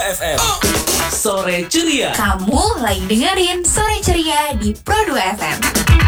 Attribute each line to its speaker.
Speaker 1: FM. Sore Ceria.
Speaker 2: Kamu lagi dengerin Sore Ceria di Pro 2 FM.